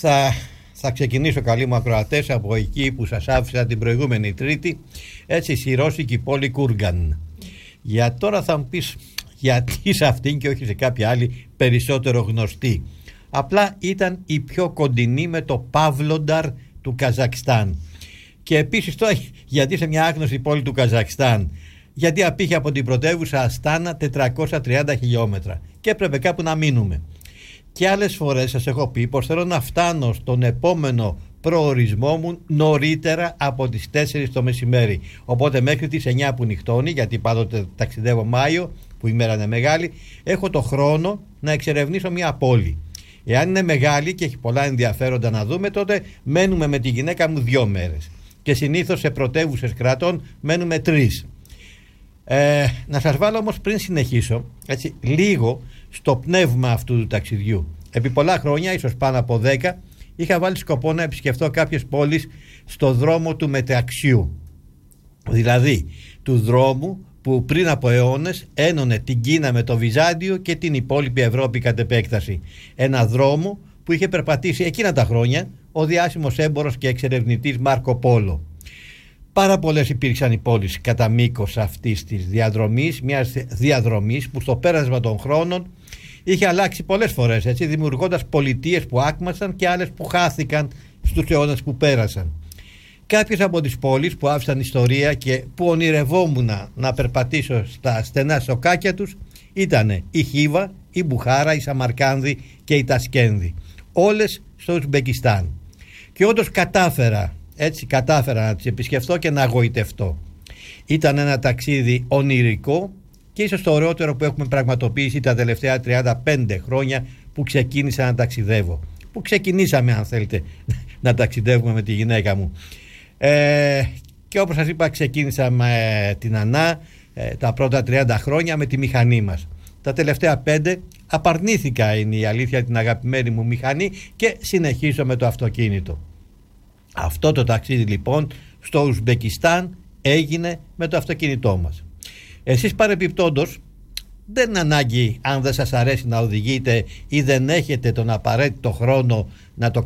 Θα ξεκινήσω, καλοί μου ακροατές, από εκεί που σας άφησα την προηγούμενη Τρίτη, έτσι, στη ρώσικη πόλη Κούργαν. Για τώρα θα μου πεις γιατί σε αυτήν και όχι σε κάποια άλλη περισσότερο γνωστή. Απλά ήταν η πιο κοντινή με το Παύλονταρ του Καζακστάν. Και επίσης τώρα γιατί σε μια άγνωστη πόλη του Καζακστάν, γιατί απήχε από την πρωτεύουσα Αστάνα 430 χιλιόμετρα και έπρεπε κάπου να μείνουμε. Και άλλες φορές σας έχω πει πως θέλω να φτάνω στον επόμενο προορισμό μου νωρίτερα από τις 4 το μεσημέρι. Οπότε μέχρι τις 9 που νυχτώνει, γιατί πάντοτε ταξιδεύω Μάιο, που η μέρα είναι μεγάλη, έχω το χρόνο να εξερευνήσω μια πόλη. Εάν είναι μεγάλη και έχει πολλά ενδιαφέροντα να δούμε, τότε μένουμε με τη γυναίκα μου 2 μέρες. Και συνήθως σε πρωτεύουσες κρατών μένουμε 3. Να σας βάλω όμως, πριν συνεχίσω, έτσι, λίγο στο πνεύμα αυτού του ταξιδιού. Επί πολλά χρόνια, ίσως πάνω από 10, είχα βάλει σκοπό να επισκεφτώ κάποιες πόλεις στο δρόμο του μεταξιού. Δηλαδή του δρόμου που πριν από αιώνες ένωνε την Κίνα με το Βυζάντιο και την υπόλοιπη Ευρώπη κατ' επέκταση. Ένα δρόμο που είχε περπατήσει εκείνα τα χρόνια ο διάσημος έμπορος και εξερευνητής Μάρκο Πόλο. Πάρα πολλές υπήρξαν οι πόλεις κατά μήκος αυτής της διαδρομής, μιας διαδρομής που στο πέρασμα των χρόνων είχε αλλάξει πολλές φορές, έτσι, δημιουργώντας πολιτείες που άκμασαν και άλλες που χάθηκαν στους αιώνες που πέρασαν. Κάποιες από τις πόλεις που άφησαν ιστορία και που ονειρευόμουν να περπατήσω στα στενά σοκάκια τους ήταν η Χίβα, η Μπουχάρα, η Σαμαρκάνδη και η Τασκένδη. Όλες στο Ουσμπεκιστάν. Και όντως κατάφερα να τις επισκεφτώ και να γοητευτώ. Ήταν ένα ταξίδι ονειρικό και ίσως το ωραιότερο που έχουμε πραγματοποιήσει τα τελευταία 35 χρόνια που ξεκίνησα να ταξιδεύω. Που ξεκινήσαμε, αν θέλετε, να ταξιδεύουμε με τη γυναίκα μου. Και όπως σας είπα, ξεκίνησα με την Ανά τα πρώτα 30 χρόνια με τη μηχανή μας. Τα τελευταία 5 απαρνήθηκα, είναι η αλήθεια, την αγαπημένη μου μηχανή και συνεχίζω με το αυτοκίνητο. Αυτό το ταξίδι λοιπόν στο Ουσμπεκιστάν έγινε με το αυτοκίνητό μας. Εσείς παρεπιπτόντως δεν είναι ανάγκη, αν δεν σας αρέσει να οδηγείτε ή δεν έχετε τον απαραίτητο χρόνο να το